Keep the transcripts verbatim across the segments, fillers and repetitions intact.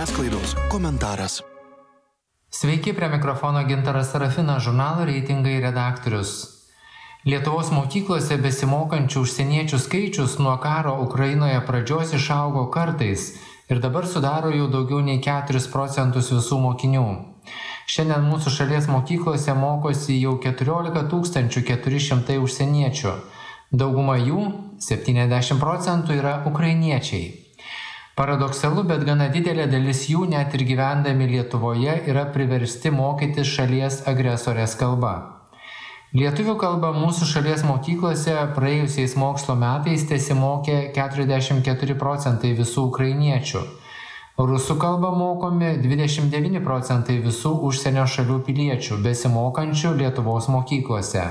žiniasklaidos komentaras. Sveiki, prie mikrofono Gintaras Sarafinas, žurnalo Reitingai redaktorius. Lietuvos mokyklose besimokančių užsieniečių skaičius nuo karo Ukrainoje pradžios išaugo kartais ir dabar sudaro jau daugiau nei keturis procentus visų mokinių. Šiandien mūsų šalies mokyklose mokosi jau keturiolika tūkstančių keturi šimtai užsieniečių. Dauguma jų, septyniasdešimt procentų, yra ukrainiečiai. Paradoksalu, bet gana didelė dalis jų net ir gyvendami Lietuvoje yra priversti mokytis šalies agresorės kalba. Lietuvių kalba mūsų šalies mokyklose praėjusiais mokslo metais tesimokė keturiasdešimt keturi procentai visų ukrainiečių. Rusų kalba mokomi dvidešimt devyni procentai visų užsienio šalių piliečių besimokančių Lietuvos mokyklose.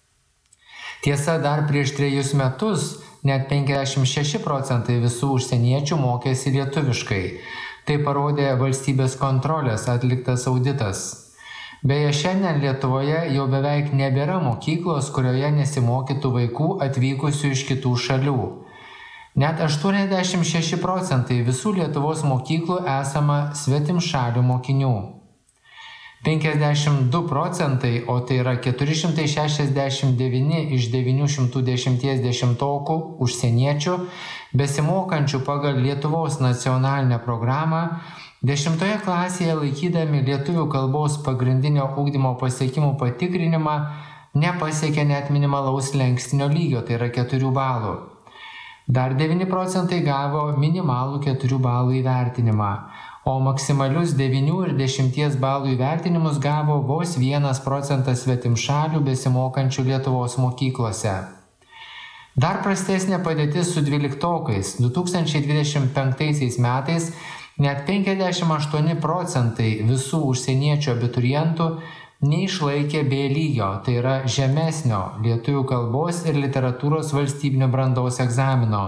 Tiesa, dar prieš trejus metus net penkiasdešimt šeši procentai visų užsieniečių mokėsi lietuviškai. Tai parodė valstybės kontrolės atliktas auditas. Beje, šiandien Lietuvoje jau beveik nebėra mokyklos, kurioje nesimokytų vaikų atvykusių iš kitų šalių. Net aštuoniasdešimt šeši procentai visų Lietuvos mokyklų esama svetimšalių mokinių. penkiasdešimt du procentai, o tai yra keturi šimtai šešiasdešimt devyni iš devynių šimtų dešimties dešimtokų užsieniečių, besimokančių pagal Lietuvos nacionalinę programą, dešimtoje klasėje laikydami lietuvių kalbos pagrindinio ugdymo pasiekimų patikrinimą nepasiekė net minimalaus slenkstinio lygio, tai yra keturių balų. Dar devyni procentai gavo minimalų keturių balų įvertinimą, o maksimalius devynių ir dešimties balų įvertinimus gavo vos vienas procentas svetimšalių besimokančių Lietuvos mokyklose. Dar prastesnė padėtis su dvyliktokais. du tūkstančiai dvidešimt penktaisiais metais net penkiasdešimt aštuoni procentai visų užsieniečių abiturientų neišlaikė B lygio, tai yra žemesnio lietuvių kalbos ir literatūros valstybinio brandos egzamino.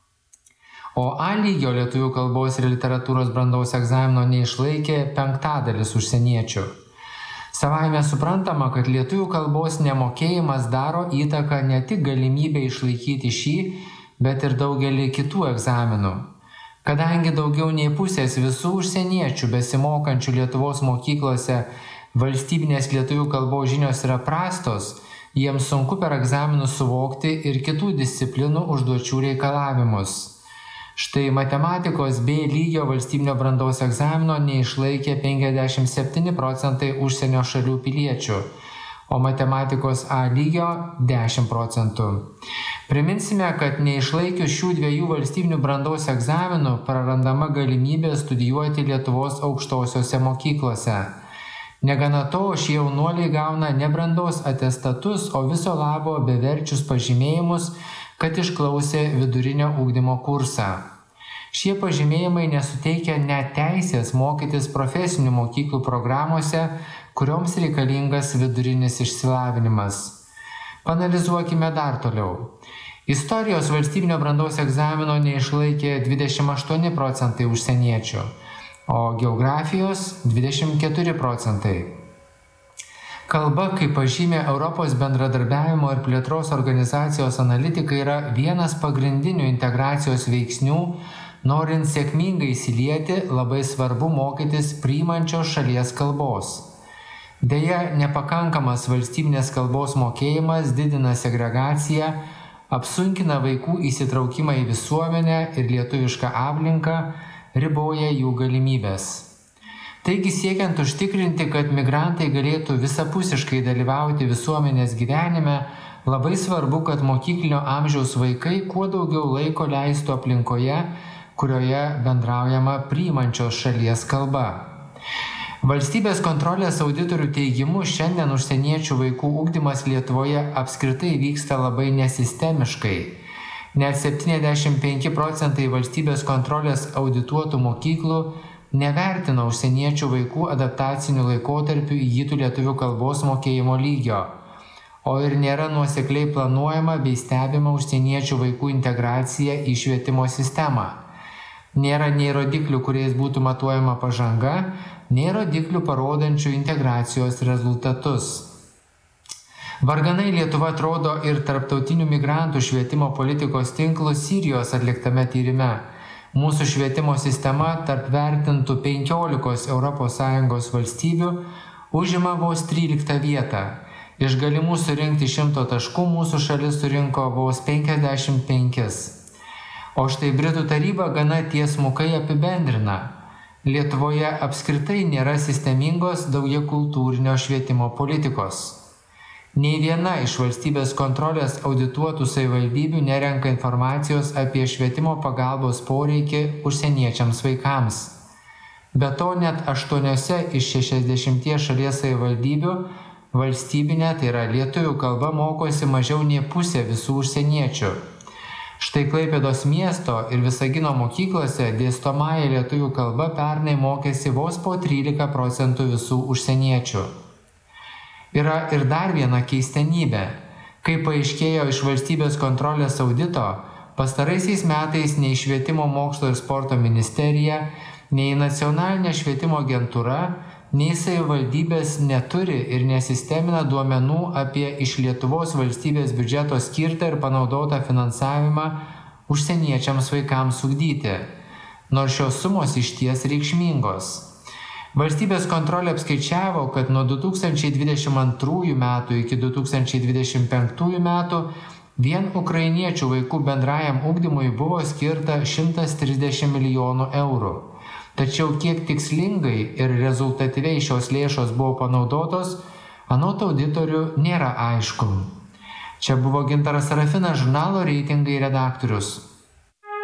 O A lygio lietuvių kalbos ir literatūros brandos egzamino neišlaikė penktadalis užsieniečių. Savaime suprantama, kad lietuvių kalbos nemokėjimas daro įtaką ne tik galimybę išlaikyti šį, bet ir daugelį kitų egzaminų. Kadangi daugiau nei pusės visų užsieniečių besimokančių Lietuvos mokyklose valstybinės lietuvių kalbos žinios yra prastos, jiems sunku per egzaminus suvokti ir kitų disciplinų užduočių reikalavimus. Štai matematikos B lygio valstybinio brandos egzamino neišlaikė penkiasdešimt septyni procentai užsienio šalių piliečių, o matematikos A lygio dešimt procentų. Priminsime, kad neišlaikius šių dviejų valstybinių brandos egzaminų prarandama galimybė studijuoti Lietuvos aukštosiose mokyklose. Negana to, šie jaunuoliai gauna ne brandos atestatus, o viso labo beverčius pažymėjimus, kad išklausė vidurinio ugdymo kursą. Šie pažymėjimai nesuteikia net teisės mokytis profesinių mokyklų programuose, kurioms reikalingas vidurinis išsilavinimas. Panalizuokime dar toliau. Istorijos valstybinio brandos egzamino neišlaikė dvidešimt aštuoni procentai užsieniečių, o geografijos dvidešimt keturi procentai. Kalba, kaip pažymė Europos bendradarbiavimo ir plėtros organizacijos analitikai, yra vienas pagrindinių integracijos veiksnių, norint sėkmingai įsilieti, labai svarbu mokytis priimančios šalies kalbos. Deja, nepakankamas valstybinės kalbos mokėjimas didina segregaciją, apsunkina vaikų įsitraukimą į visuomenę ir lietuvišką aplinką, riboja jų galimybės. Taigi, siekiant užtikrinti, kad migrantai galėtų visapusiškai dalyvauti visuomenės gyvenime, labai svarbu, kad mokyklinio amžiaus vaikai kuo daugiau laiko leistų aplinkoje, kurioje bendraujama priimančios šalies kalba. Valstybės kontrolės auditorių teigimu, šiandien užsieniečių vaikų ugdymas Lietuvoje apskritai vyksta labai nesistemiškai. Net septyniasdešimt penki procentai valstybės kontrolės audituotų mokyklų nevertina užsieniečių vaikų adaptacinių laikotarpių įgytų lietuvių kalbos mokėjimo lygio, o ir nėra nuosekliai planuojama bei stebima užsieniečių vaikų integracija į švietimo sistemą. Nėra nei rodiklių, kuriais būtų matuojama pažanga, nei rodiklių parodančių integracijos rezultatus. Varganai Lietuva atrodo ir tarptautinių migrantų švietimo politikos tinklų Sirijos atliktame tyrime. mūsų švietimo sistema tarp vertintų penkiolikos Europos Sąjungos valstybių užima vos tryliktą vietą. Iš galimų surinkti šimto taškų mūsų šalis surinko vos penkiasdešimt penkis. O štai Britų taryba gana tiesmukai apibendrina: Lietuvoje apskritai nėra sistemingos daugiakultūrinio švietimo politikos. Nei viena iš valstybės kontrolės audituotų savivaldybių nerenka informacijos apie švietimo pagalbos poreikį užsieniečiams vaikams. Be to, net aštuoniose iš šešiasdešimties šalies savivaldybių valstybinė, tai yra lietuvių kalba, mokosi mažiau nei pusė visų užsieniečių. Štai Klaipėdos miesto ir Visagino mokyklose dėstomąja lietuvių kalba pernai mokėsi vos po trylika procentų visų užsieniečių. Yra ir dar viena keistenybė. Kaip paaiškėjo iš valstybės kontrolės audito, pastaraisiais metais nei Švietimo mokslo ir sporto ministerija, nei Nacionalinė švietimo agentūra, nei savivaldybės neturi ir nesistemina duomenų apie iš Lietuvos valstybės biudžeto skirtą ir panaudotą finansavimą užsieniečiams vaikams ugdyti, nors šios sumos išties reikšmingos. Valstybės kontrolė apskaičiavo, kad nuo du tūkstančiai dvidešimt antrųjų metų iki du tūkstančiai dvidešimt penktųjų metų vien ukrainiečių vaikų bendrajam ugdymui buvo skirta šimtas trisdešimt milijonų eurų. Tačiau kiek tikslingai ir rezultatyviai šios lėšos buvo panaudotos, anot auditorių nėra aišku. Čia buvo Gintaras Sarafinas, žurnalo Reitingai redaktorius.